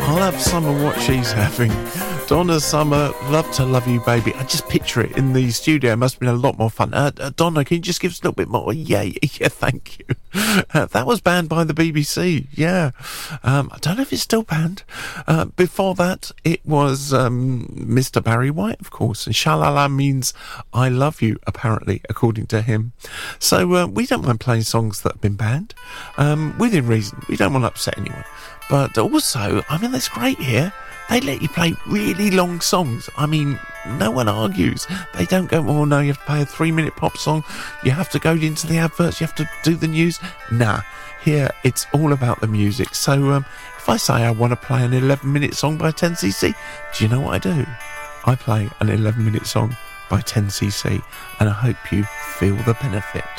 I'll have some of what she's having. Donna Summer, Love to Love You Baby. I just picture it in the studio. It must have been a lot more fun. Donna, can you just give us a little bit more? Yeah, thank you. That was banned by the BBC, yeah. I don't know if it's still banned. Before that, it was Mr. Barry White, of course. And Shalala means I love you, apparently, according to him. So we don't mind playing songs that have been banned. Within reason. We don't want to upset anyone. But also, I mean, that's great here. They let you play really long songs. I mean, no one argues. They don't go, oh no, you have to play a 3-minute pop song. You have to go into the adverts. You have to do the news. Nah, here it's all about the music. So if I say I want to play an 11-minute song by 10cc, do you know what I do? I play an 11-minute song by 10cc, and I hope you feel the benefit.